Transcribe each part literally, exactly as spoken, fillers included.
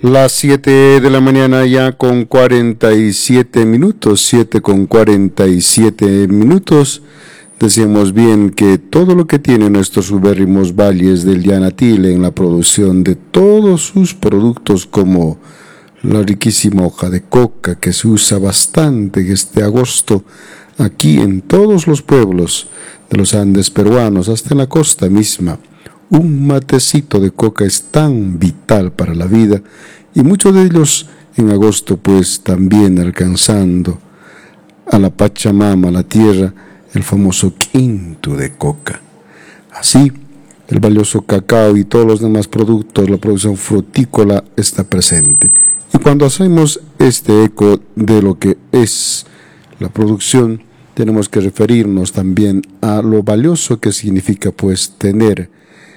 Las siete de la mañana ya con cuarenta y siete minutos, siete con cuarenta y siete minutos. Decíamos bien que todo lo que tiene nuestros ubérrimos valles del Llanatil en la producción de todos sus productos, como la riquísima hoja de coca que se usa bastante en este agosto aquí en todos los pueblos de los Andes peruanos, hasta en la costa misma. Un matecito de coca es tan vital para la vida, y muchos de ellos en agosto pues también alcanzando a la Pachamama, la tierra, el famoso quinto de coca. Así, el valioso cacao y todos los demás productos, la producción frutícola está presente. Y cuando hacemos este eco de lo que es la producción, tenemos que referirnos también a lo valioso que significa pues tener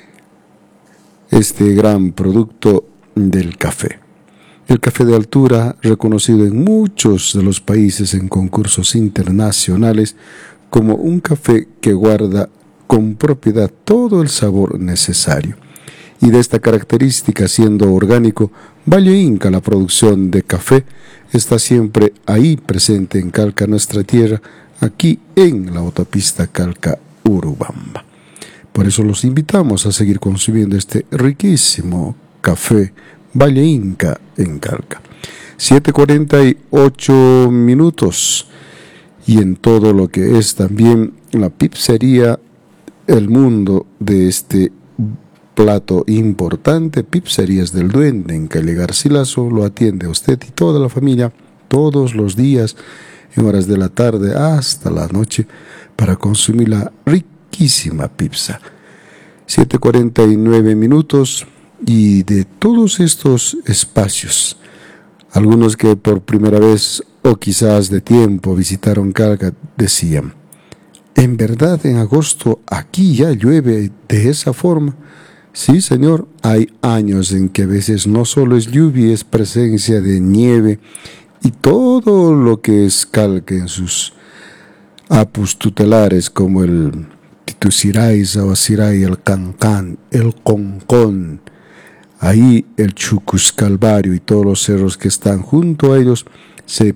este gran producto del café. El café de altura, reconocido en muchos de los países en concursos internacionales como un café que guarda con propiedad todo el sabor necesario. Y de esta característica, siendo orgánico, Valle Inca, la producción de café, está siempre ahí presente en Calca, nuestra tierra, aquí en la autopista Calca-Urubamba. Por eso los invitamos a seguir consumiendo este riquísimo café Valle Inca en Calca. siete cuarenta y ocho minutos. Y en todo lo que es también la pizzería El Mundo de este plato importante, Pizzerías del Duende en calle Garcilaso, lo atiende a usted y toda la familia todos los días en horas de la tarde hasta la noche para consumir la riquísima pizza. siete cuarenta y nueve minutos. Y de todos estos espacios, algunos que por primera vez o quizás de tiempo visitaron Calca decían: ¿en verdad en agosto aquí ya llueve de esa forma? Sí, señor, hay años en que a veces no solo es lluvia, es presencia de nieve y todo lo que es Calca en sus apus tutelares, como el Tituciray, Zawaciray, el Cancán, el Concón, ahí el Chucus Calvario y todos los cerros que están junto a ellos se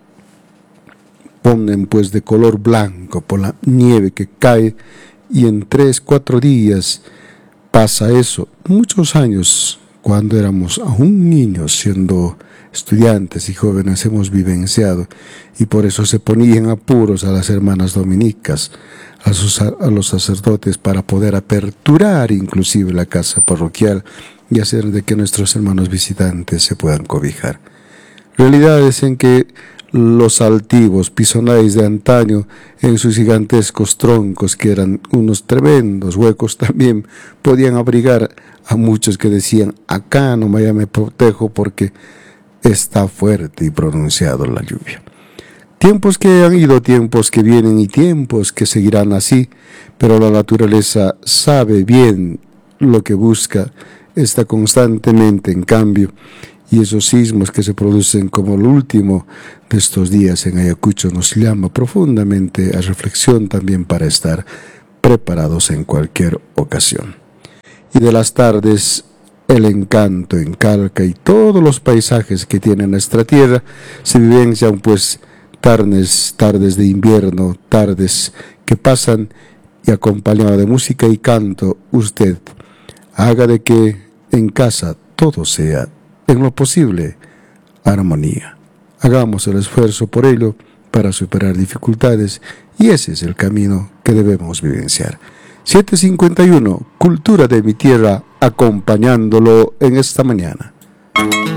ponen pues de color blanco por la nieve que cae, y en tres, cuatro días pasa eso. Muchos años, cuando éramos aún niños, siendo estudiantes y jóvenes, hemos vivenciado, y por eso se ponían apuros a las hermanas dominicas, a, sus, a los sacerdotes, para poder aperturar inclusive la casa parroquial y hacer de que nuestros hermanos visitantes se puedan cobijar. Realidades en que los altivos pisonays de antaño, en sus gigantescos troncos, que eran unos tremendos huecos, también podían abrigar a muchos que decían: acá no me protejo porque está fuerte y pronunciado la lluvia. Tiempos que han ido, tiempos que vienen y tiempos que seguirán así, pero la naturaleza sabe bien lo que busca, está constantemente en cambio, y esos sismos que se producen como el último de estos días en Ayacucho nos llama profundamente a reflexión también para estar preparados en cualquier ocasión. Y de las tardes, el encanto en Calca y todos los paisajes que tiene nuestra tierra se vivencian pues tardes, tardes de invierno, tardes que pasan, y acompañado de música y canto, usted haga de que en casa todo sea, en lo posible, armonía. Hagamos el esfuerzo por ello para superar dificultades, y ese es el camino que debemos vivenciar. siete cincuenta y uno, Cultura de mi Tierra, acompañándolo en esta mañana.